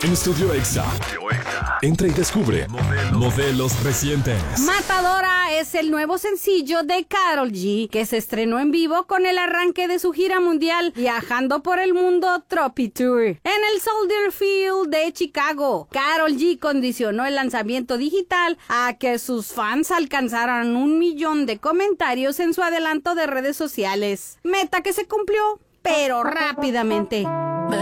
En Estudio Exa. Entra y descubre modelos recientes. Matadora es el nuevo sencillo de Karol G, que se estrenó en vivo con el arranque de su gira mundial, viajando por el mundo Tropi Tour. En el Soldier Field de Chicago, Karol G condicionó el lanzamiento digital a que sus fans alcanzaran 1 millón de comentarios en su adelanto de redes sociales. Meta que se cumplió, pero rápidamente.